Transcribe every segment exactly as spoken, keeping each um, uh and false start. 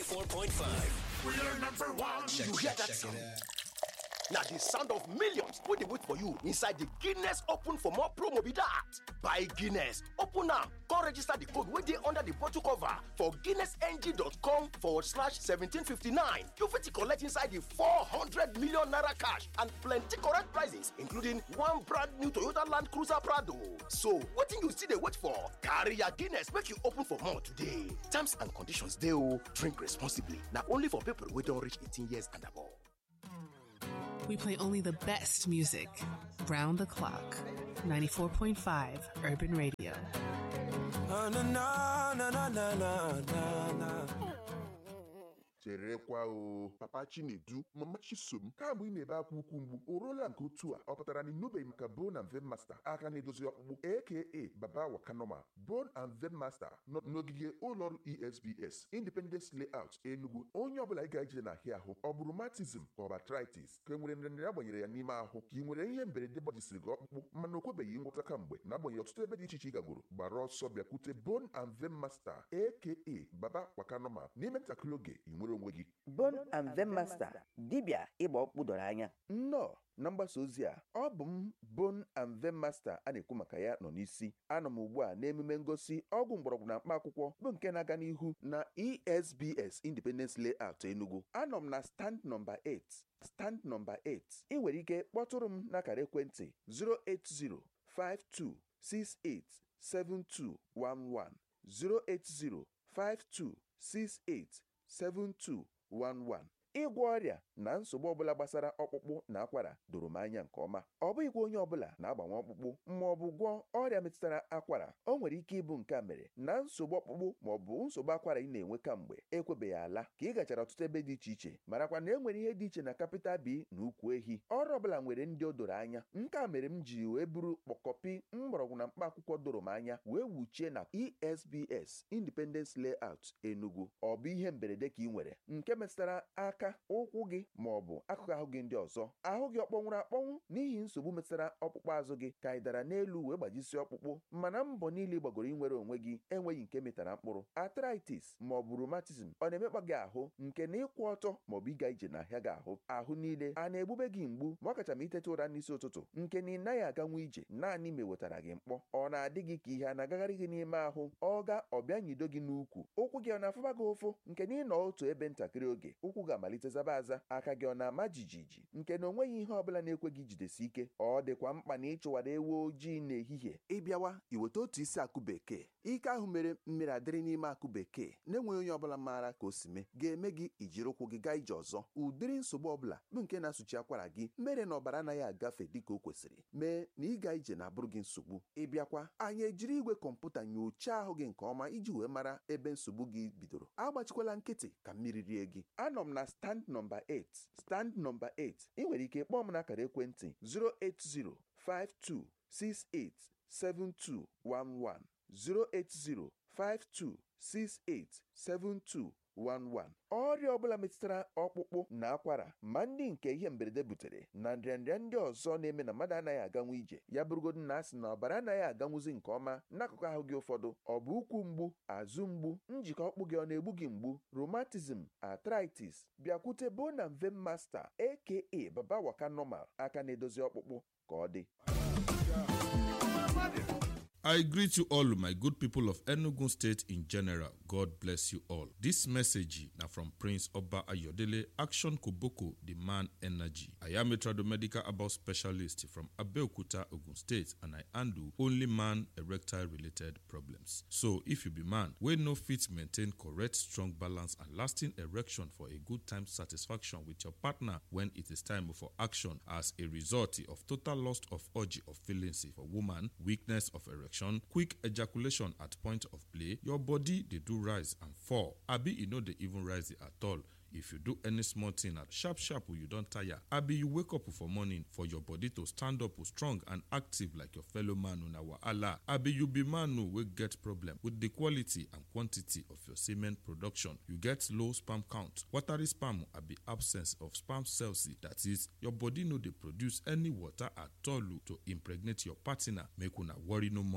ninety-four point five. We are number one. Check, You check, hear that check sound? it out. Now the sound of millions wey dey wait for you inside the Guinness Open for More promo be that. Buy Guinness, open am, come register the code wey dey under the bottle cover for guinnessng.com forward slash seventeen fifty-nine. You fit collect inside the four hundred million naira cash and plenty correct prizes, including one brand new Toyota Land Cruiser Prado. So wetin you still dey wait for? Carry your Guinness make you open for more today. Terms and conditions dey o. Drink responsibly. Na only for people wey don reach eighteen years and above. We play only the best music. Round the clock. ninety-four point five Urban Radio. Na na na na na na na na. Cherekwa o Papa Chinedu, Mama Chisom, kamgbe ị na-ebe akwa ukwu mgbu o ruola nke otu a ọ pụtara na ịnụbeghị maka Bone and Vein Master aka na-edozi ọkpụkpụ aka Baba Wakanoma. Bone and Vein Master nọ n'ogige ụlọọrụ E S B S Independence Layout Enugu. Onye ọbụla ị ga-ejide na ahịa ahụ ọ bụ rheumatism ka ọ bụ arthritis ka e nwere nrịanrịa agbanyere ya n'ime ahụ ka ị nwere ihe mberede gbajisiri gị ọkpụkpụ mana o kwebeghị ngwọta kamgbe na-agbanyeghị ọtụtụ ebe dị iche iche ị gagoro gbara ọsọ bịakwute Bone and Vein Master aka Baba Wakanoma n'ime ntakịrị oge ị nwere onwe gị. Bone and Vein Master, dibịa ịgba ọkpụkpụ doro anya. Nnọọ na mgbasa ozi a ọ bụ m Bone and Vein Master a na-ekwu maka ya nọ n'isi. Anọ m ugbu a n'emume ngosi ọgwụ mgbọrọgwụ na mkpa akwụkwọ bụ nke na-aga n'ihu na E S B S Independence Layout Enugu. Anọ m na stand number eight. Stand number eight. Ị nwere ike kpọtụrụ m n'akara ekwentị zero eight zero five two six eight seven two one one zero eight zero five two six eight seven two one one. Ịgwọ ọrịa na nsogbu ọbụla gbasara ọkpụkpụ na akwara doro m anya nke ọma. Ọ bụghịkwa onye ọbụla na-agbanwe ọkpụkpụ ma ọ bụ gwọọ ọrịa metụtara akwara. O nwere ike ịbụ nke a mere na nsogbu ọkpụkpụ ma ọ bụ nsogbu akwara ị na-enwe kamgbe ekwebeghị ala ka ị gachara ọtụtụ ebe dị iche iche marakwa na e nwere ihe dị iche na Capital B na ukwu ehi. Ọrụ ọbụla nwere ndị o doro anya. Nke a mere m ji wee buru kpọkọpi mgbọrọgwụ na mkpa akwụkwọ doro m anya wee wuchie na E S B S Independence Layout Enugu. Ọ bụ ihe mberede ka ị nwere nke metụtara aka, ụkwụ gị ma ọ bụ akụkụ ahụ gị ndị ọzọ. Ahụ gị ọkpọnwụrụ akpọnwụ n'ihi nsogbu metụtara ọkpụkpụ azụ gị ka ị dara n'elu wee gbajisi ọkpụkpụ mana mbọ niile gbagoro inwere onwe gị enweghị nke metara mkpụrụ. Arthritis ma ọ bụ rheumatism ọ na-emekpa gị ahụ nke na ịkwụ ọtọ ma ọ bụ ịga ije n'ahịa gị ahụ. Ahụ niile a na-egbube gị mgbu ma ọ kacha ma iteta ụra n'isi ụtụtụ nke na ị naghị aganwu ije naanị ma ewetara gị mkpọ. Ọ na-adị gị ka ihe a na-agagharị gị n'ime ahụ. Ọ ga ọbịa nyido gị n'ukwu. Ụkwụ gị ọ na-afụba gị ụfụ nke na ị nọ otu ebe ntakịrị oge ụkwụ ga-amalite zaba aza. Aka gị ọ na-ama jijiji nke na onweghị ihe ọbụla na-ekwe gị jidesi ike. Ọ dịkwa mkpa na ịchụwara ewu ojii n'ehihie. Ịbịawa iweta otu isi akụ bekee. Ike ahụ mere mmiri adịrị n'ime akụ bekee na-enweghị onye ọbụla maara ka o si mee ga-eme gị ijiri ụkwụ gị gaa ije ọzọ. Ụdịrị nsogbu ọbụla bụ nke na-asụchi akwara gị mere na ọbara anaghị agafe dịka o kwesịrị mee na ịga ije na-abụrụ gị nsogbu. Ịbịakwa anyị ejiri igwe kọmputa nyochaa ahụ gị nke ọma iji wee mara ebe nsogbu gị bidoro. Agbachikwala nkịtị ka mmiri rie gị. Anọ m na stand number eight. Stand number eight. Ị nwere ike kpọọ m n'akara ekwentị zero eight zero five two six eight seven two one one zero eight zero five two six eight seven two one one. Ọrịa ọbụla metụtara ọkpụkpụ na akwara ma ndị nke ihe mberede butere na nrịanrịa ndị ọzọ na-eme na mmadụ anaghị aganwu ije ya bụrụgodu na asị na ọbara anaghị aganwuzi nke ọma n'akụkụ ahụ gị ụfọdụ. Ọ bụ ụkwụ mgbu, azụ mgbu, njikọ ọkpụ gị ọ na-egbu gị mgbu, rheumatism, arthritis, bịakwute Bone and Vein Master aka Baba Wakanoma aka na-edozi ọkpụkpụ ka ọ dị. I greet you all, my good people of Enugu State in general. God bless you all. This message now from Prince Oba Ayodele, Action Koboko, the man energy. I am a tradomedical about specialist from Abeokuta, Ogun State, and I handle only man erectile related problems. So if you be man, we no fit maintain correct, strong balance and lasting erection for a good time satisfaction with your partner when it is time for action as a result of total loss of urge of feelings for woman, weakness of erection, quick ejaculation at point of play, your body they do rise and fall. Abi you know they even rise at all. If you do any small thing at sharp sharp you don't tire. Abi you wake up for morning for your body to stand up strong and active like your fellow man on our Allah. Abi you be man who will get problem with the quality and quantity of your semen production. You get low sperm count. Watery sperm abi absence of sperm cells. That is, your body no they produce any water at all to impregnate your partner. Make una worry no more because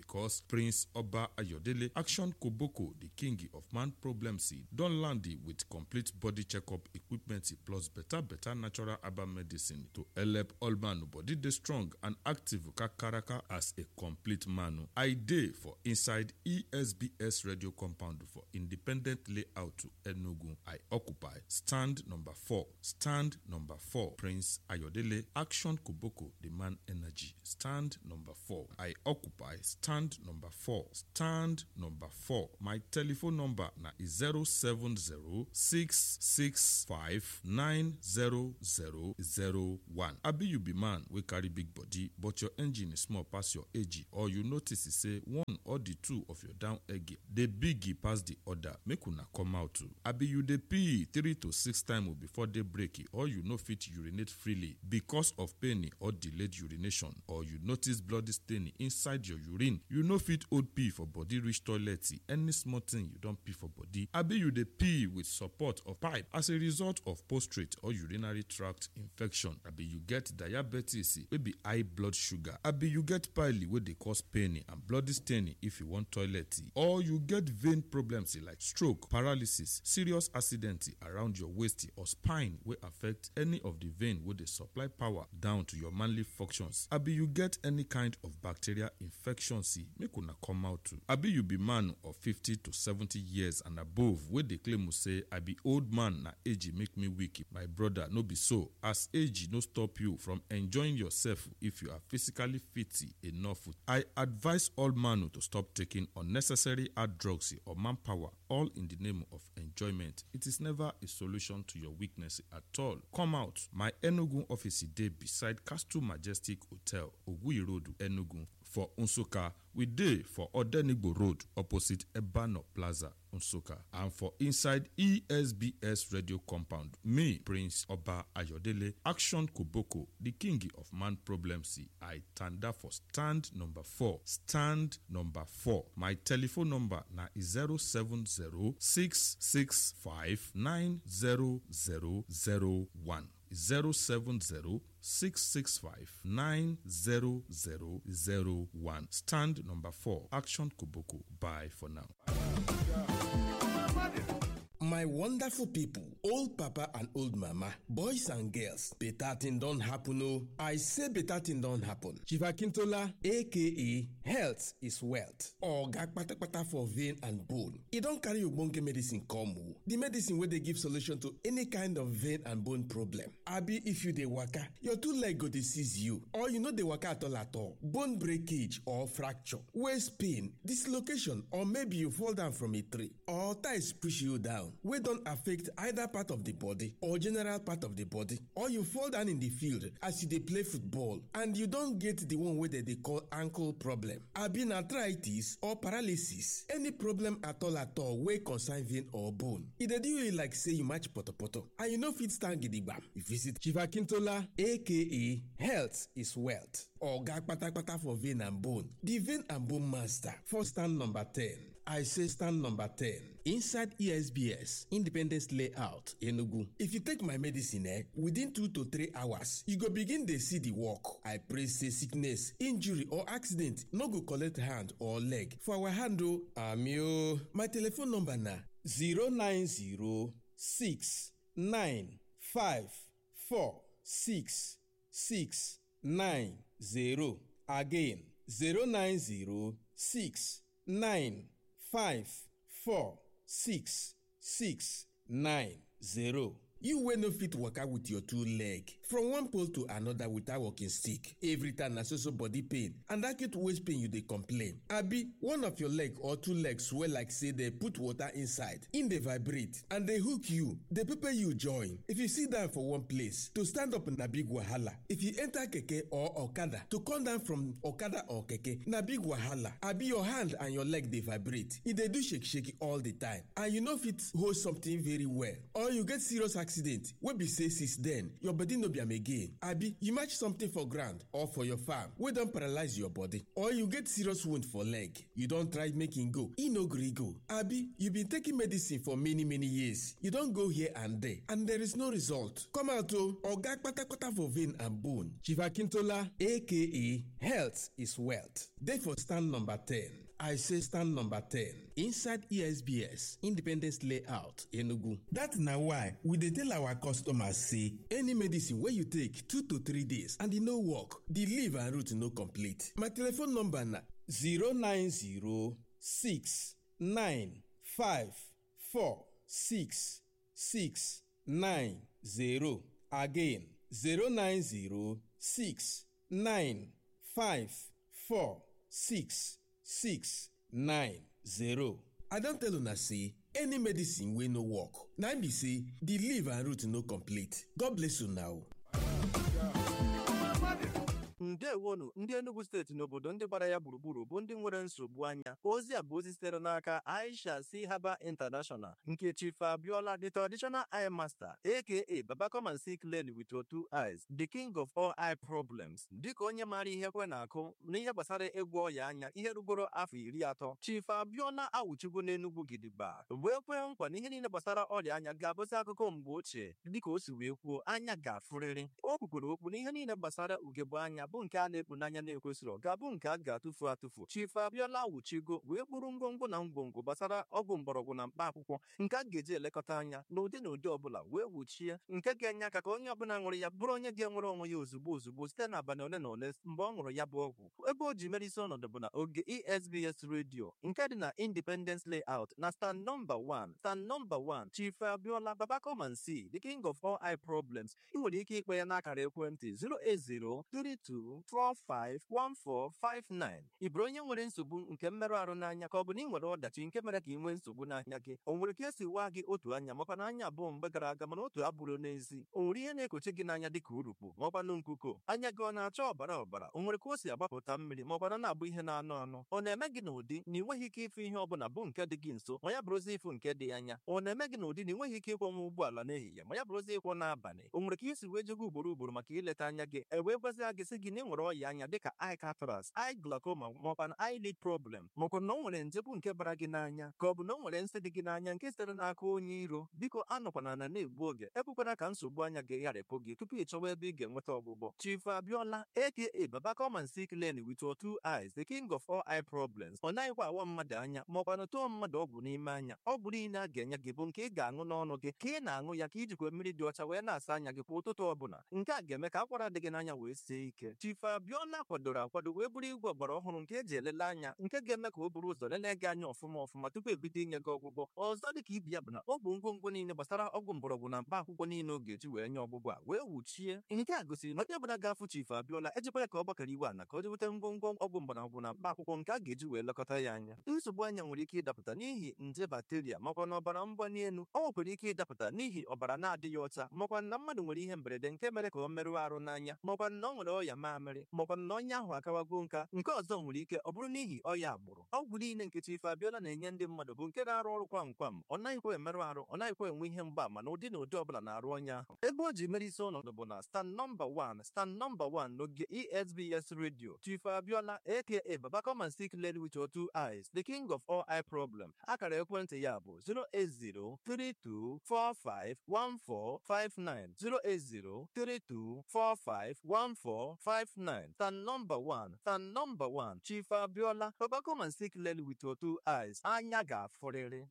because Prince Oba Ayodele Action Koboko, the king of man problems, don land with complete body checkup equipment plus better better natural herbal medicine to help all man body dey strong and active kakaraka as a complete man. I dey for inside E S B S radio compound for independent layout to Enugu. I occupy stand number four. Stand number four. Prince Ayodele Action Koboko, the man energy. Stand number four. I occupy stand number four. Stand number four. My telephone number na zero seven zero six six five nine zero zero zero one. Abi you be man wey carry big body but your engine is small pass your age, or you notice say one or the two of your down egg dey big pass the other, make una come out too. Abi you dey pee three to six times before day break, or you no fit urinate freely because of pain or delayed urination, or you notice bloody stain inside your urine, you no fit hold pee for body reach toilet, any small thing you don pee for body. Abi you dey pee with support of pipe as a result of prostate or urinary tract infection. Abi you get diabetes wey be high blood sugar. Abi you get pile wey dey cause pain and bloody stain if you want toilet, or you get vein problems like stroke, paralysis, serious accident around your waist or spine wey affect any of the vein wey dey supply power down to your manly functions. Abi you get any kind of bacterial infection, make una come out too. Abi you be man of fifty to seventy years and above wey dey claim say I be old man, na age make me weak. My brother, no be so, as age no stop you from enjoying yourself if you are physically fit enough. I advise all man to stop taking unnecessary hard drugs or manpower, all in the name of enjoyment. It is never a solution to your weakness at all. Come out. My Enugu office dey beside Castle Majestic Hotel, Oguyi Road, Enugu. For Nsukka, we dey for Odenigbo Road, opposite Ebano Plaza, Nsukka. And for inside E S B S radio compound, me, Prince Oba Ayodele Action Koboko, the king of man problems, I tanda for stand number four. Stand number four. My telephone number na zero seven zero six six five nine zero zero zero one. zero seven zero six six five nine zero zero zero one. Stand number four. Action Koboko. Bye for now. My wonderful people, old papa and old mama, boys and girls, better thing don't happen. Oh, I say better thing don't happen. Chief Akintola, aka Health is Wealth, or gag patakpata for vein and bone. It don't carry your bonke medicine come. The medicine where they give solution to any kind of vein and bone problem. Abi, if you dey waka, your two leg go dey seize you, or you know dey waka at all at all. Bone breakage or fracture, waist pain, dislocation, or maybe you fall down from a tree, or ties push you down. Wey don't affect either part of the body or general part of the body, or you fall down in the field as you dey play football and you don't get the one wey they dey call ankle problem, abi arthritis or paralysis, any problem at all at all wey concern vein or bone. E dey do you like say you match potopoto and you no fit stand gidigbam. You visit Chief Akintola, aka Health is Wealth, or gag patakpata for vein and bone, the vein and bone master, for stand number ten. I say stand number ten. Inside E S B S, Independence Layout, Enugu. If you take my medicine, eh, within two to three hours, you go begin to see the work. I pray say sickness, injury or accident no go collect hand or leg. For our handle, amio. My telephone number na zero nine zero six nine five four six six nine zero. Again, zero nine zero six nine five four six six nine zero. You wey no fit waka with your two leg from one pole to another without walking stick. Every time na so so body pain and acute waist pain you dey complain. Abi one of your leg or two legs swell like say they put water inside. In dey vibrate and they hook you. They pepper you join. If you sit down for one place, to stand up na big wahala. If you enter keke or okada, to come down from okada or keke na big wahala. Abi your hand and your leg dey vibrate. E dey do shake shake all the time and you no fit hold something very well. Or you get serious accident accident wey be say since then your body no be am again, abi you match something for ground or for your farm wey don paralyze your body, or you get serious wound for leg, you don try make e go, e no gree go, abi you been taking medicine for many many years, you don go here and there and there is no result. Come out o, oga kpatakpata for vein and bone. Chief Akintola aka Health is Wealth dey for stand number ten. I say stand number ten inside E S B S Independence Layout, Enugu. That na why we dey tell our customers say any medicine wey you take two to three days and e no work, the leaf and root no complete. My telephone number na zero nine zero six nine five four six six nine zero. Again, zero nine zero six nine five four six six nine zero. I don tell una say any medicine wey no work, na im be say the leaf and root no complete. God bless una o. Ndewonu ndị Enugu steeti n'obodo ndị gbara ya gburugburu bụ ndị nwere nsogbu anya. Ozi a bụ ozi sitere n'aka Aisha C. Haba International nke Chief Abiola, the traditional eye master aka Baba come and see clearly with your two eyes, the king of all eye problems. Dịka onye maara ihe kwe na-akụ n'ihe gbasara ịgwọ ọya anya ihe rugoro afọ iri atọ, Chief Abiola awụchigo n'Enugu gidigba wee kwee nkwa na ihe niile gbasara ọrịa anya ga-abụzi akụkọ mgbe ochie. Dịka o si wee kwuo, anya ga-afụrịrị. O kwukwere okwu na ihe niile gbasara ugegbe anya bụ nke a na-ekpu n'anya na-ekwesịrị ga-abụ nke a ga-atụfu atụfu. Chief Abiola wuchigo wee kpụrụ ngwongwo na ngwongwo gbasara ọgwụ mgbọrọgwụ na mkpa akwụkwọ nke a ga-eji elekọta anya n'ụdị na ụdị ọbụla wee wuchie, nke ga-enye aka ka onye ọbụla ṅụrụ ya bụrụ onye ga-enwere onwe ya ozugbo ozugbo site n'abalị ole na ole mgbe ọ ṅụrụ ya bụ ọgwụ. Ebe o ji mere isi ọnọdụ bụ na oge E S B S Radio nke dị na Independence Layout na stand number one. Stand number one, Chief Abiola Baba come and see, the king of all eye problems. Ị nwere ike ikpe ya n'akara ekwentị zero eight zero three two four five one four five nine. Ị bụrụ onye nwere nsogbu nke mmerụ ahụ n'anya ka ọ bụ na ị nwere ọdachi nke mere ka ị nwee nsogbu n'anya gị, o nwere ka esi waa gị otu anya makwa na anya abụọ mgbe gara aga mana otu abụrụ n'ezi, o nwere ihe na-ekochi gị n'anya dịka urukpu maọkwanụ nkuko, anya gị ọ na-acha ọbara ọbara, o nwere ka o si agbapụta mmiri maọkwana na-abụ ihe na-anụ anụ, ọ na-eme gị n'ụdị na ị nweghị ike ịfụ ihe ọbụla bụ nke dị gị nso ma ya bụrụzi ịfụ nke dị anya, ọ na-eme gị n'ụdị na ị nweghị ike ịkwọnwa ụgbọala n'ehihie ma ya bụrụzi ịkwọ n'abalị, o nwere ka isi wee jego ugboro ugboro maka ileta anya gị e wee gwazia gị sị gị na ị nwere ọya anya dịka eye cataract, eye glaucoma maọkwa eyelid problem, maọkwa na o nwere nje bụ nke bara gị n'anya ka ọ bụ na o nwere nsị dị gị n'anya nke sitere n'aka onye iro. Biko anọkwana na na-egbu oge, ekwekwana ka nsogbu anya gị gharịpụ gị tupu ị chọwa ebe ị ga-enweta ọgwụgwọ. Chief Abiola aka Baba come and see clearly with your two eyes, the king of all eye problems. Ọ naghịkwa awa mmadụ anya maọkwa na tụọ mmadụ ọgwụ n'ime anya. Ọgwụ niile a ga-enye gị bụ nke ị ga-aṅụ n'ọnụ gị ka ị na-aṅụ ya ka ijikwa mmiri dị ọcha wee na-asa anya gị kwa ụtụtụ ọbụla. Nke a ga-eme ka akwara dị gị n'anya wee sie ike. Chief Abiola kwadoro akwado wee bụrụ igwe ọgbara ọhụrụ nke eji elele anya nke ga-eme ka o buru ụzọ lelee gị anya ọfụma ọfụma tupu ebido inye gị ọgwụgwọ. Ọzọ dịka ibi ya bụ na ọ bụ ngwongwo niile gbasara ọgwụ mgbọrọgwụ na mkpa akwụkwọ niile ọ ga-eji wee nye ọgwụgwọ a wee wuchie. Nke a gosiri na onye ọbụla ga-afụ Chief Abiola ejikwa ya ka ọ gbakọrọ iwe ana ka o jeweta ngwongwo ọgwụ mgbọrọgwụ na mkpa akwụkwọ nke a ga-eji wee lekọta ya anya. Nsogbu anya nwere ike ịdapụta n'ihi nje bakteria makwa na ọbara mgbali elu, ọ nwekwara ike ịdapụta n'ihi ọbara na-adịghị ọcha makwa na mmadụ nwere ihe mberede nke mere ka ọ merụọ arụ n'anya makwa na ọ nwere ọya mamịrị makwa na onye ahụ akawago nka. Nke ọzọ nwere ike ọ bụrụ n'ihi ọya agbụrụ. Ọgwụ niile nke Chief Abiola na-enye ndị mmadụ bụ nke na-arụ ọrụ kwam kwam, ọ naghịkwa emerụ arụ, ọ naghịkwa enwe ihe mgbaama na ụdị na ụdị ọbụla na-arụ onye ahụ. Ebe o ji mere isi ọnọdụ bụ na stand number one, stand number one n'oge E S B S Radio. Chief Abiola aka Baba come and see clearly with your two eyes, the king of all eye problem. Akara ekwentị ya bụ zero eight zero three two four five one four five nine, zero eight zero three two four five one four five nine. Stand number one, stand number one, Chief Abiola Baba come and see clearly with your two eyes, anya ga-afụrịrị.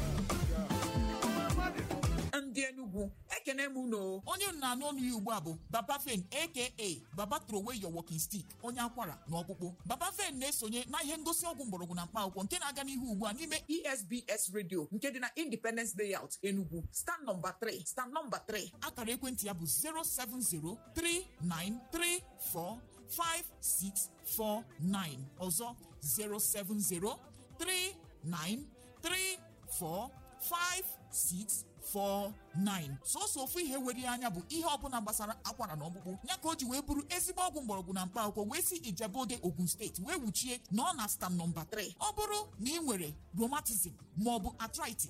Ndị Enugu ekene m unu. Onye na-anụ ọnụ ya ugbu a bụ Baba Fen aka Baba throw away your walking stick, onye akwara na ọkpụkpụ. Baba Fen na-esonye na ihe ngosi ọgwụ mgbọrọgwụ na mkpa akwụkwọ nke na-aga n'ihu ugbu a n'ime E S B S Radio nke dị na Independence Layout Enugu, stand number three, stand number three. Akara ekwentị ya bụ zero seven zero three nine three four five six four nine. Ọzọ zero seven zero three nine three four five six four nine. Sọsọ ofu ihe were anya bụ ihe ọbụla gbasara akwara na ọkpụkpụ ya ka o ji wee bụrụ ezigbo ọgwụ mgbọrọgwụ na mkpa akwụkwọ wee si Ijebode Ogun steeti wee wuchie na ọ na stand number three. Ọ bụrụ na ị nwere rheumatism maọbụ arthritis,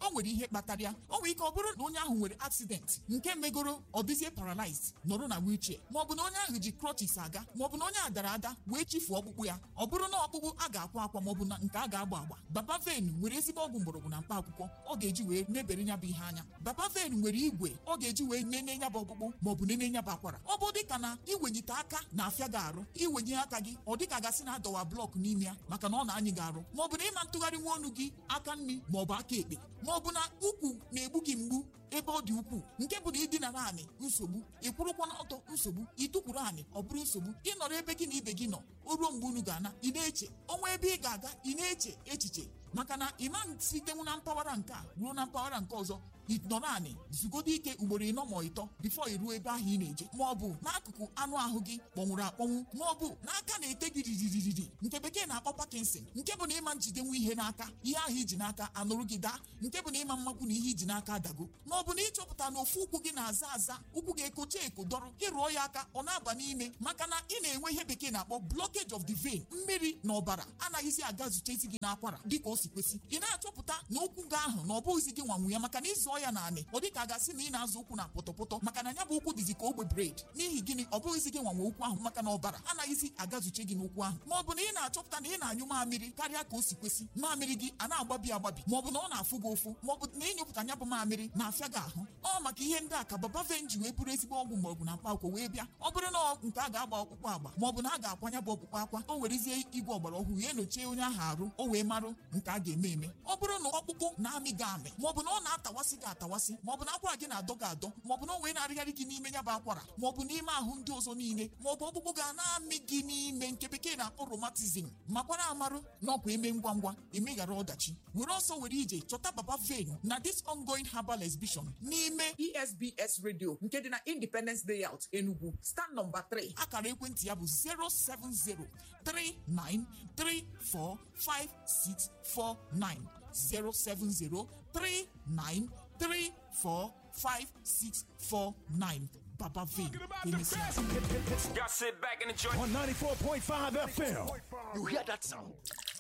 o nwere ihe kpatara ya. O nwere ike ọ bụrụ na onye ahụ nwere accident nke megoro ọ dịzie paralyzed nọrọ na wheelchair, maọbụ na onye ahụ ji crutches aga, maọbụ na onye a dara ada wee chifuo ọkpụkpụ ya. Ọ bụrụ na ọkpụkpụ a ga-akwa akwa maọbụ na nke a ga-agba agba, Babaven nwere ezigbo ọgwụ mgbọrọgwụ na mkpa akwụkwọ ọ ga-eji wee mebere ya bụ ihe anya. Babaven nwere igwe ọ ga-eji wee nene ya bụ ọkpụkpụ maọbụ nene ya bụ akwara. Ọ bụ dịka na iwenyite aka na-afịa gị arụ, iwenye aka gị ọ dịka gasị na adọwa blọk n'ime ya maka na ọ na-anyị gị arụ, maọbụ na ịma ntụgharị nwa ọnụ gị aka nri maọbụ aka ekpe, maọbụ na ukwu na-egbu gị mgbu ebe ọ dị ukwuu, nke bụ na ịdina naanị nsogbu, ịkwụrụkwa n'ọtọ nsogbu, ịtụkwuru anị ọ bụrụ nsogbu, ịnọrọ ebe gị na ibe gị nọ o ruo mgbe unu ga-ana ị na-eche ọnwa ebe ị ga-aga ị na-eche echiche, maka na ịma sitenwu na mpaghara nke a ruo na mpaghara nke ọzọ nọ naanị zugodo ike ugboro ịnọ ma ịtọ bifo iruo ebe ahụ ị na-eje, ma ọ bụ n'akụkụ anụ ahụ gị kpọnwụrụ akpọnwụ, ma ọ bụ n'aka na-ete gị riririririri nke bekee na-akpọ Parkinson, nke bụ na ịma njidenwu ihe n'aka, ihe ahụ iji n'aka anụrụ gị daa, nke bụ na ịma mmakwu na ihe iji n'aka adago, ma ọ bụ na ịchọpụta na ofu ụkwụ gị na-aza aza, ụkwụ gị ekocha eko dọrọ, ịrụọ ya aka ọ na-aba n'ime maka na ị na-enwe ihe bekee na-akpọ blockage of the vein, mmiri na ọbara anaghịzi aga zutezi gị n'akwara dịka o si kwesị. Ị na-achọpụta na ụkwụ gị ahụ na ọ bụghịzi gị nwanwu ya maka na ịzụọ ya naanị ọ dịka a gasị na ị na-azụ ụkwụ na pọtọpọtọ maka na ya bụ ụkwụ dịzi ka ogbe bred. N'ihi gịnị? Ọ bụghịzi gị nwanwe ụkwụ ahụ maka na ọbara anaghịzi agazuche gị n'ụkwụ ahụ, ma ọ bụ na ị na-achọpụta na ị na-anyụ mamịrị karịa ka o si kwesị, mamịrị gị a na-agbabi agbabi, ma ọ bụ na ọ na-afụ gị ụfụ, ma ọ bụ na ịnyụpụta ya bụ mamịrị na-afịa gị ahụ. Ọ maka ihe ndị a ka Babaven ji wee bụrụ ezigbo ọgwụ mgbọrọgwụ na mkpa akwụkwọ wee bịa. Ọ bụrụ na nke a ga-agba ọkpụkpụ agba, ma ọ bụ na a ga-akwanya bụ ọkpụkpụ akwa, o werezie igwe ọgbara ọhụrụ ya enyochie onye ahụ arụ o wee marụ nke a ga-eme eme. Ọ bụrụ na ọkpụkpụ na-amị gị amị, ma ọ bụ na ọ na-atawasị gị atawasị, ma ọ bụ na akwara gị na-adọ gị adọ, ma ọ bụ na o wee na-arịgharị gị n'ime ya bụ akwara, ma ọ bụ n'ime ahụ ndị ọzọ niile, ma ọ bụ ọkpụkpụ ga na-amị gị n'ime nke bekee na-akpọ rheumatism, makwara amarụ na ọkwa eme ngwa ngwa emeghara ọdachi, were ọsọ were ije chọta Babaven na this ongoing herbal exhibition n'ime E S B S Radio nke dị na Independence Layout Enugu, stand number three. Akara ekwentị ya bụ zero seven zero three nine three four five six four nine zero seven zero three nine three four five six four nine. Babaven. Y'all sit back and enjoy on ninety-four point five F M. You hear that sound?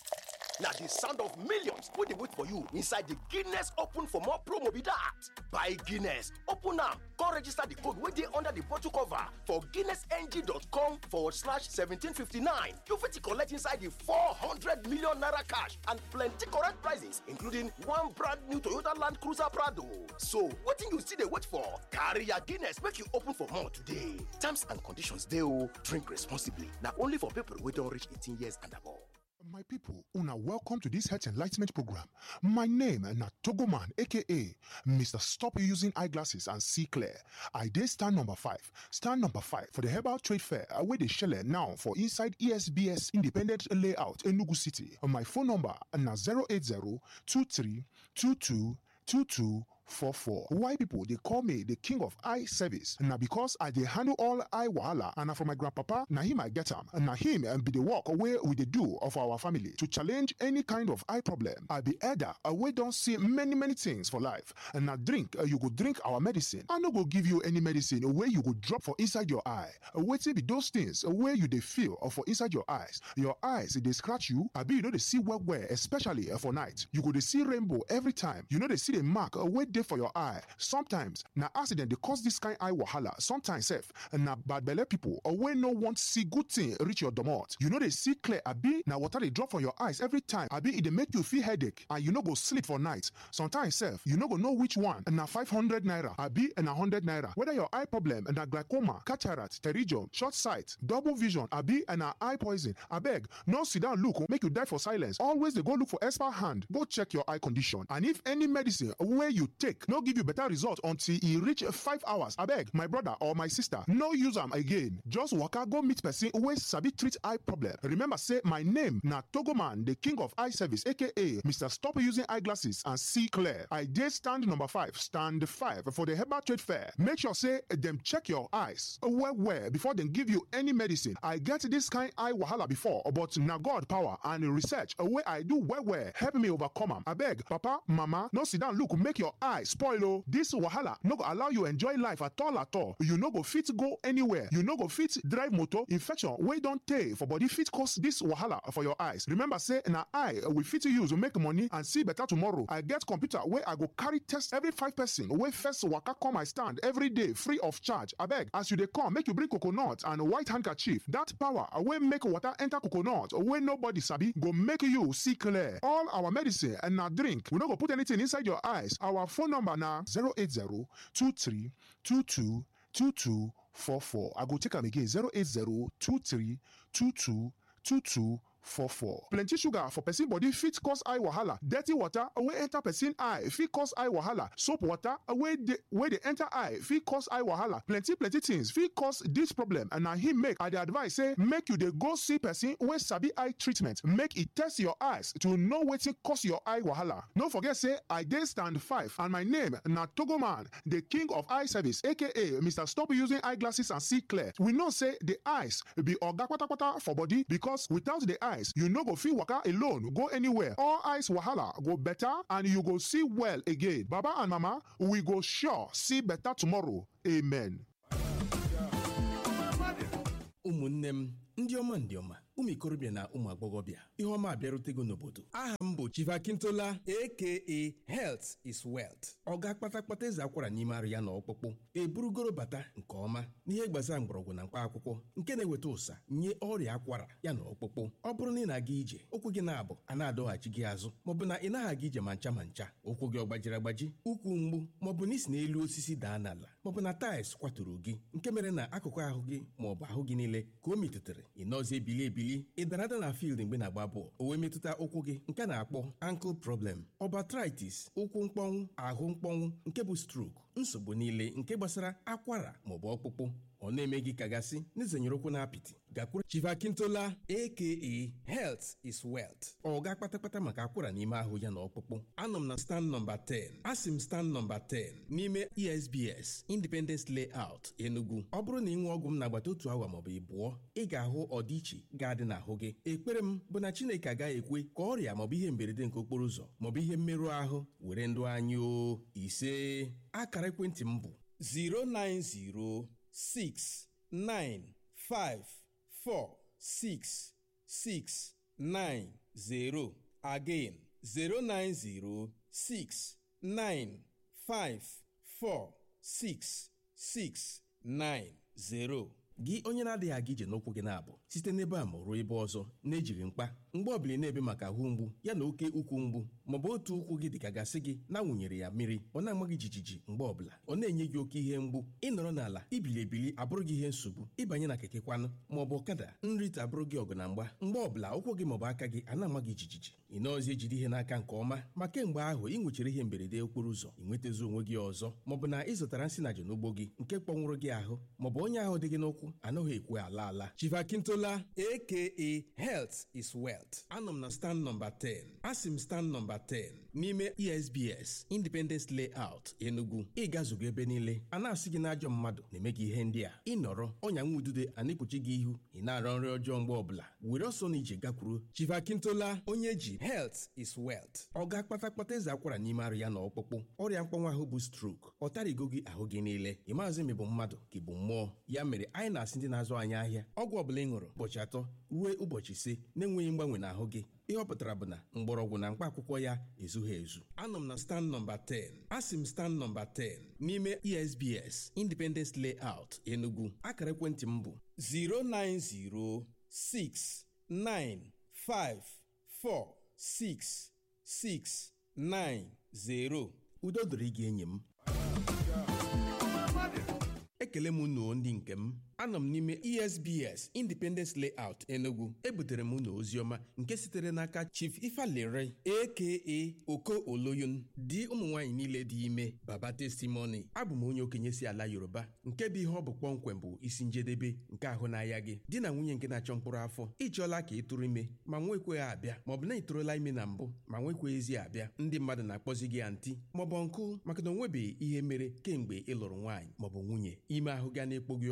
Now the sound of millions wey dey wait for you inside the Guinness Open for More promo be that. Buy Guinness, open am, come register the code wey dey under the bottle cover for guinnessng.com forward slash seventeen fifty-nine. You fit collect inside the four hundred million naira cash and plenty correct prizes, including one brand new Toyota Land Cruiser Prado. So, wetin you still dey wait for? Carry your Guinness make you open for more today. Terms and conditions dey o. Drink responsibly. Na only for people wey don reach eighteen years and above. My people, una welcome to this health enlightenment program. My name na Togoman, aka Mister Stop Using Eyeglasses and See Clear. I dey stand number five. Stand number five for the Herbal Trade Fair wey dey shele now for inside E S B S Independent Layout, Enugu City. My phone number na zero eight zero two three two two two two four four. Why people they call me the king of eye service? Now because I dey handle all eye wahala, and na from my grandpapa, na him I get am. And na him and be the work away with the do of our family to challenge any kind of eye problem. I be elder, we don't see many many things for life. And now drink, uh, you go drink our medicine. I no go give you any medicine where you go drop for inside your eye. Wait till be those things where you they feel or for inside your eyes. Your eyes they scratch you. I be you know they see well well, especially uh, for night. You go they see rainbow every time. You know they see the mark uh, where they for your eye. Sometimes na accident they cause this kind eye wahala. Sometimes self na bad belle people or when no want see good thing reach your domot. You know they see clear. Abi na water they drop from your eyes every time. Abi it they make you feel headache and you no go sleep for night. Sometimes self you no go know which one. Na five hundred naira. Abi and a hundred naira. Whether your eye problem and na glaucoma, cataract, pterygium, short sight, double vision. Abi and a eye poison. Abeg no sit down look make you die for silence. Always they go look for expert hand. Go check your eye condition. And if any medicine where you take no give you better result until e reach five hours. Abeg my brother or my sister no use am again. Just waka go meet person wey sabi treat eye problem. Remember say my name na Togoman, the king of eye service, aka Mister Stop Using Eyeglasses and See Clear. I dey stand number five, stand five for the Herbal Trade Fair. Make sure say dem check your eyes well well before dem give you any medicine. I get this kind eye wahala before, but na God power and research wey I do well well help me overcome am. Abeg papa, mama, no sit down look make your eye eye spoil o. This wahala no go allow you enjoy life at all at all. You no go fit go anywhere. You no go fit drive motor. Infection wey don tey for body fit cause this wahala for your eyes. Remember say na eye we fit use make money and see better tomorrow. I get computer wey I go carry test every five person wey first waka come my stand every day free of charge. Abeg, as you dey come, make you bring coconut and white handkerchief. That power wey make water enter coconut wey nobody sabi go make you see clear. All our medicine and na drink. We no go put anything inside your eyes. Our phone number na zero eight zero two three two two two two four four. I go take am again zero eight zero two three two two two two four four. Plenty sugar for person body fit cause eye wahala. Dirty water wey enter person eye fit cause eye wahala. Soap water wey dey wey dey enter eye fit cause eye wahala. Plenty plenty things fit cause this problem, and na him make I dey advise say make you dey go see person wey sabi eye treatment. Make e test your eyes to know wetin cause your eye wahala. No forget say I dey stand five and my name na Togoman, the king of eye service, aka Mister Stop Using Eyeglasses and See Clear. We know say the eyes be oga kpatakpata for body, because without the eye you no go fit waka alone go anywhere. All eyes wahala go better and you go see well again. Baba and mama, we go sure see better tomorrow. Amen. ụmụnne m ndị ọma ndị ọma ụmụ ikorobịa na ụmụ agbọghọbịa ihe ọma abịarutego n'obodo. Aha m bụ Chief Akintola aka Health is Wealth. Ọ ga-akpata kpata eze akwara n'ime arụ ya na ọkpụkpụ eburugoro bata nke ọma n'ihe gbasara mgbọrọgwụ na mkpa akwụkwọ nke na-eweta ụsa nye ọrịa akwara ya na ọkpụkpụ. Ọ bụrụ na ị na-aga ije ụkwụ gị na-abụ a na-adọghachi gị azụ, maọbụ na ị naghị aga ije ma ncha ma ncha, ụkwụ gị ọ gbajiri agbaji, ụkwụ mgbu, maọbụ na isi n'elu osisi daa n'ala, maọbụ na taịls kwaturu gị nke mere na akụkụ ahụ gị maọbụ ahụ gị niile ka o metụtara, ị nọzi ebili ebili, ị dara ada na field mgbe na-agba bọọlụ o wee metụta ụkwụ gị nke na-akpọ ankle problem, arthritis, ụkwụ mkpọnwụ, ahụ mkpọnwụ nke bụ stroke, nsogbu niile nke gbasara akwara maọbụ ọkpụkpụ ọ na-eme gị kagasị n'izenyere ụkwụ na apịtị, gakwuru Chief Akintola aka Health is Wealth. Ọ ga-akpatakpata maka akwara n'ime ahụ ya na ọkpụkpụ. Anọ m na stand nọmba ten. Asị m stand nọmba ten n'ime E S B S Independence Layout Enugu. Ọ bụrụ na ị ṅụọ ọgwụ m n'agbata otu awa maọbụ ịbụọ, ị ga-ahụ ọdịiche ga-adị n'ahụ gị. Ekpere m bụ na Chineke agaghị ekwe ka ọrịa maọbụ ihe mberede nke okporo ụzọ maọbụ ihe mmerụ ahụ were ndụ anyị o. Ise akara ekwentị m bụ zero nine zero six nine five four six six nine zero. Again, zero nine zero six nine five four six six nine zero. Gị onye na-adịghị aga ije n'ụkwụ gị na-abụ site n'ebe a ma ruo ebe ọzọ na-ejiri mkpa mgbe ọbụla na-ebe maka ahụ mgbu ya na oke ukwu mgbu, maọbụ otu ụkwụ gị dịka gasị gị na-awụnyere ya mmiri, ọ na-ama gị jijiji mgbe ọbụla, ọ na-enye gị oke ihe mgbu, ịnọrọ n'ala ibili ebili abụrụ gị ihe nsogbu, ịbanye na keke kwanụ maọbụ ọkada nrite abụrụ gị ọgụ na mgba, mgbe ọbụla ụkwụ gị maọbụ aka gị a na-ama gị jijiji, ị nọọzi ejide ihe n'aka nke ọma ma kemgbe ahụ ị nwechara ihe mberede okporo ụzọ, ị nwetazi onwe gị ọzọ, maọbụ na ị zụtara nsị na ji n'ugbo gị nke kpọnwụrụ gị ahụ, maọbụ onye ahụ dị gị n'ụkwụ anaghị ekwe ala ala. Chief Akintola aka Health is Wealth. Anọ m na stand nọmba ten. Asị m stand nọmba ten n'ime E S B S Independence Layout Enugu. Ị gazugo ebe niile a na-asị gị n'ajọ mmadụ na-eme gị ihe ndị a, ịnọrọ ọnya nwa udude a na-ekpuchi gị ihu, ị na-arọ nri ọjọọ mgbe ọbụla, were ọsọ na ije gakwuru Chief Akintola onye ji Health is Wealth. Ọ ga-akpata kpata eze akwara n'ime arụ ya na ọkpụkpụ, ọrịa mkpọnwụ ahụ bụ stroke, ọ tarigo gị ahụ gị niile, ị maazị ma ị bụ mmadụ ka ị bụ mmụọ. Ya mere anyị na-asị ndị na-azụ anyị ahịa ọgwụ ọbụla ị ṅụrụ ụbọchị atọ ruo ụbọchị ise na-enweghị mgbanwe n'ahụ gị, ihe ọ pụtara bụ na mgbọrọgwụ na mkpa akwụkwọ ya ezughị ezu. Anọ m na stand nọmba ten. Asị m stand nọmba ten n'ime E S B S Independence Layout Enugu. Akara ekwentị m bụ zero nine zero six nine five four six six nine zero. Udo dịrị gị enyi m. Ekele m unu ndị nke m. Anọ m n'ime E S B S Independence Layout Enugu. Ebutere m unu oziọma nke sitere n'aka Chief Ifalere aka Oko Oloyun, di ụmụ nwaanyị niile dị ime, Baba Testimony. Abụ m onye okenye si ala Yoruba nke bụ ihe ọ bụ kpọmkwem bụ isi njedebe nke ahụ n'ahịa gị. Di na nwunye nke na-achọ mkpụrụ afọ, ịchọọla ka ị tụrụ ime ma nwekweghị abịa, maọbụ na ị tụrụla ime na mbụ ma nwekweghịzi abịa. Ndị mmadụ na-akpọzi gị antị maọbụ nkụ maka na o nwebeghị ihe mere kemgbe ị lụrụ nwaanyị maọbụ nwunye. Ime ahụ ga na-ekpo gị ọkụ, ị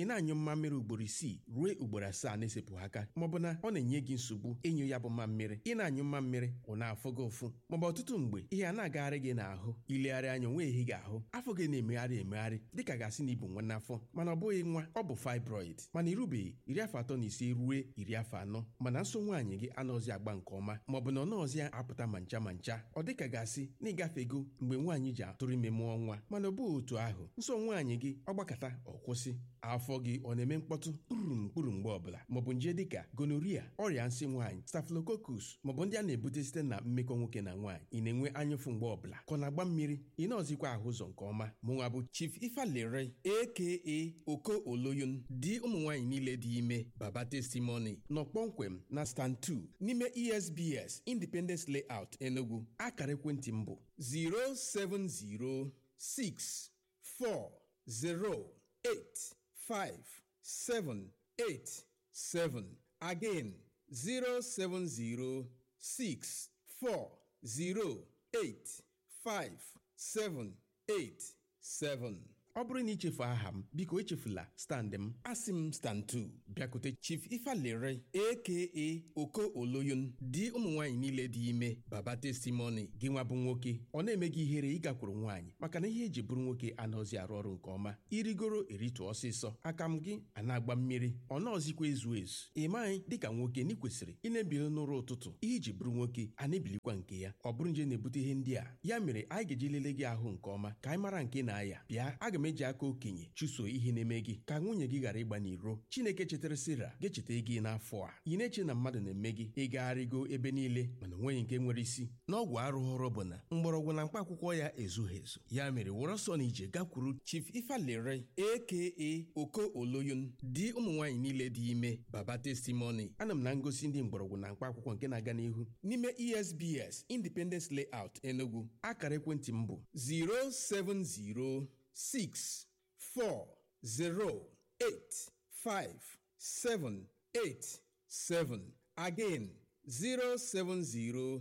ị na-anyụ mmammiri ugboro isii ruo ugboro asaa na-esepụghị aka maọbụ na ọ na-enye gị nsogbu ịnyụ ya bụ mmammiri ị na-anyụ mmammiri ọ na-afụ gị ụfụ maọbụ ọtụtụ mgbe ihe a na-agagharị gị n'ahụ ilegharị anya onwe ehi gị ahụ afọ gị na-emegharị emegharị dịka gasị na ibu nwa n'afọ mana ọ bụghị nwa ọ bụ fibroid mana irubeghị iri afọ atọ na ise ruo iri afọ anọ mana nso nwaanyị gị anọzi agba nke ọma maọbụ na ọ nọọzi apụta ma ncha ma ncha ọ dịka gasị na ịgafego mgbe nwaanyị ji atụrụ ime mụọ nwa mana ọ bụghị otu ahụ nso nwaanyị gị ọ gbakọta ọ kwụsị afọ gị ọ na-eme mkpọtụ kpurum kpuru mgbe ọbụla maọbụ nje dịka gonorrhea ọrịa nsị nwaanyị staphylococcus maọbụ ndị a na-ebute site na mmekọ nwoke na nwaanyị ị na-enwe anyụfụ mgbe ọbụla ka ọ na-agba mmiri ị na-ọzikwa ahụ ụzọ nke ọma mụnwa bụ Chief Ifalere aka Oko Oloyun di ụmụ nwaanyị niile dị ime Baba Testimony nọ kpọmkwem na stand two n'ime E S B S Independence Layout Enugu akara ekwentị m bụ zero seven zero six four zero eight five seven eight seven again zero seven zero six four zero eight five seven eight seven. ọ bụrụ na ichefu aha m biko echefula stand m asị m stand two bịakute Chief Ifalere aka Oko Oloyun di ụmụ nwaanyị niile dị ime Baba Testimony gị nwa bụ nwoke ọ na-eme gị ihere ịgakwuru nwaanyị maka na ihe eji bụrụ nwoke anọzi arụ ọrụ nke ọma irigoro eritu ọsịsọ aka m gị a na-agba mmiri ọ nọọzikwa ezu ezu ị maghị dịka nwoke na ị kwesịrị ị na-ebili n'ụra ụtụtụ ihe iji bụrụ nwoke a na-ebilikwa nke ya ọ bụrụ nje na-ebute ihe ndị a ya mere anyị ga-eji lelee gị ahụ nke ọma ka anyị mara nke na-aya bịa aga m eji aka okenye chụso ihe na-eme gị ka nwunye gị ghara ịgba n'iro Chineke chetara Sera ga-echeta gị n'afọ a ị na-eche na mmadụ na-eme gị ịgagharịgo ebe niile mana onweghị nke nwere isi n'ọgwụ arụghọrọ bụ na mgbọrọgwụ na mkpa akwụkwọ ya ezughị ezu ya mere wụrụ ọsọ na ije gakwuru Chief Ifalere aka Oko Oloyun di ụmụ nwaanyị niile dị ime Baba Testimony ana m na ngosi ndị mgbọrọgwụ na mkpa akwụkwọ nke na-aga n'ihu n'ime E S B S Independence Layout Enugu akara ekwentị m bụ zero seven zero six four zero eight five seven eight seven again zero seven zero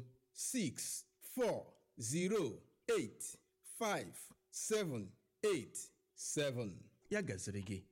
six four zero eight five seven eight seven. Ya gaziri gị.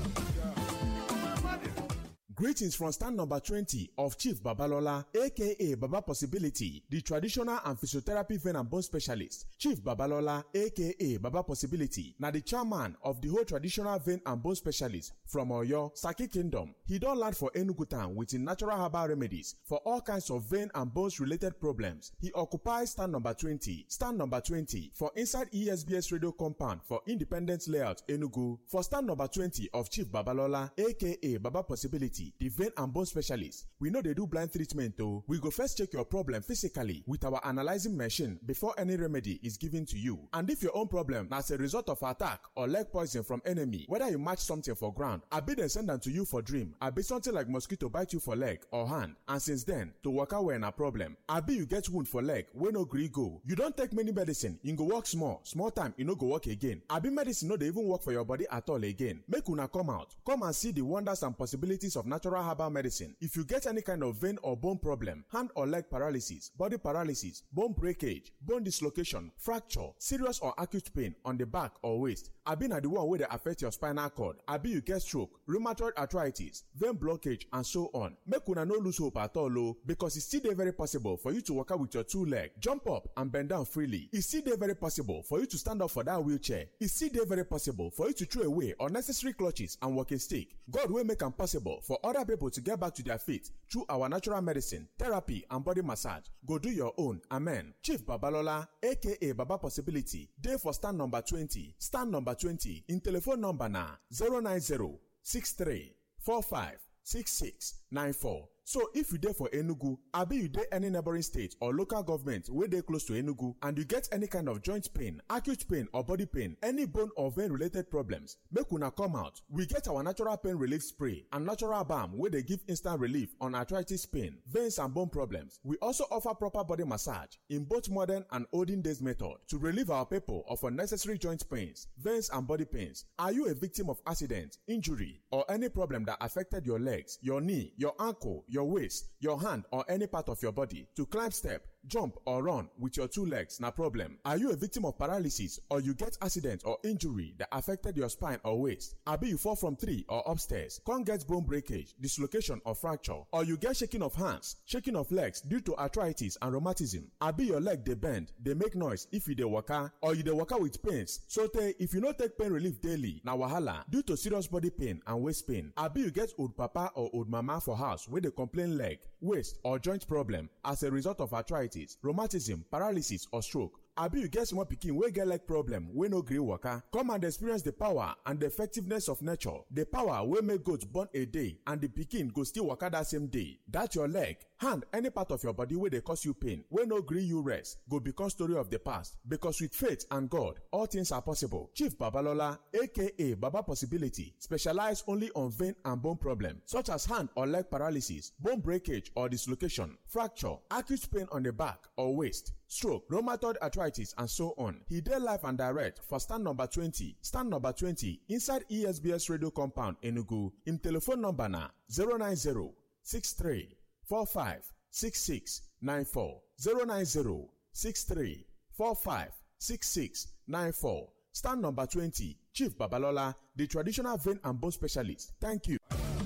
Greetings from stand number twenty of Chief Babalola, aka Baba Possibility, the traditional and physiotherapy vein and bone specialist. Chief Babalola, aka Baba Possibility, na the chairman of the whole traditional vein and bone specialist from Oyo, Saki Kingdom. He don land for Enugu town with him natural herbal remedies for all kinds of vein and bones related problems. He occupies stand number twenty, stand number twenty for inside E S B S radio compound for Independence Layout, Enugu. For stand number twenty of Chief Babalola, aka Baba Possibility, the vein and bone specialist, we know they do blind treatment though. We go first check your problem physically with our analyzing machine before any remedy is given to you. And if your own problem as a result of attack or leg poison from enemy, whether you match something for ground, I be then send them to you for dream, I be something like mosquito bite you for leg or hand, and since then to work out when a problem, I be you get wound for leg when no gree go. You don't take many medicine, you go work small, small time you no go work again. I be medicine no they even work for your body at all again. Make una come out, come and see the wonders and possibilities of natural herbal medicine. If you get any kind of vein or bone problem, hand or leg paralysis, body paralysis, bone breakage, bone dislocation, fracture, serious or acute pain on the back or waist, abi na the one wey dey affect your spinal cord, abi you get stroke, rheumatoid arthritis, vein blockage and so on, make una no lose hope at all o, because e still dey very possible for you to waka with your two leg, jump up and bend down freely. E still dey very possible for you to stand up for that wheelchair. E still dey very possible for you to throw away unnecessary clutches and walking stick. God wey make am possible for other people to get back to their feet through our natural medicine, therapy and body massage. Go do your own. Amen. Chief Babalola, aka Baba Possibility, dey for stand number twenty. Stand number twenty in telephone number na zero nine zero six three four five six six nine four. So if you dey for Enugu, abi you dey any neighboring state or local government wey dey close to Enugu and you get any kind of joint pain, acute pain or body pain, any bone or vein related problems, make una come out. We get our natural pain relief spray and natural balm wey dey give instant relief on arthritis pain, veins and bone problems. We also offer proper body massage in both modern and olden days method to relieve our people of unnecessary joint pains, veins and body pains. Are you a victim of accident, injury or any problem that affected your legs, your knee, your ankle, your waist, your hand or any part of your body? To climb step, jump or run with your two legs na problem. Are you a victim of paralysis or you get accident or injury that affected your spine or waist? Abi you fall from tree or upstairs, come get bone breakage, dislocation or fracture, or you get shaking of hands, shaking of legs due to arthritis and rheumatism. Abi your leg dey bend, dey make noise if you dey waka, or you dey waka with pains. So tey if you no take pain relief daily, na wahala due to serious body pain and waist pain. Abi you get old papa or old mama for house wey dey complain leg, waist or joint problem as a result of arthritis, rheumatism, paralysis or stroke. Abi you get small pikin wey get leg problem wey no gree waka? Come and experience the power and the effectiveness of nature. The power wey make goat born a day and the pikin go still waka that same day. That your leg, hand, any part of your body wey dey cause you pain, wey no gree you rest, go become story of the past. Because with faith and God, all things are possible. Chief Babalola, aka Baba Possibility, specialize only on vein and bone problem such as hand or leg paralysis, bone breakage or dislocation, fracture, acute pain on the back or waist, stroke, rheumatoid arthritis, and so on. He dey live and direct for stand number twenty, stand number twenty inside E S B S Radio Compound, Enugu. Him telephone number na zero nine zero, six three, four five, six six nine four, zero nine zero, six three, four five, six six nine four. Stand number twenty, Chief Babalola, the traditional vein and bone specialist. Thank you.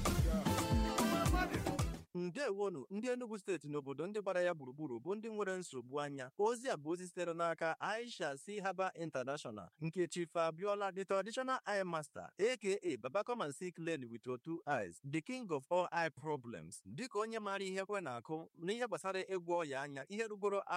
Ndewonu ndị Enugu steeti n'obodo ndị gbara ya gburugburu bụ ndị nwere nsogbu anya. Ozi a bụ ozi sitere n'aka Aisha C. Haba International nke Chief Abiola, the traditional eye master, aka Baba come and see clearly with your two eyes, the king of all eye problems. Dịka onye maara ihe kwe na-akụ n'ihe gbasara ịgwọ ọya anya ihe rugoro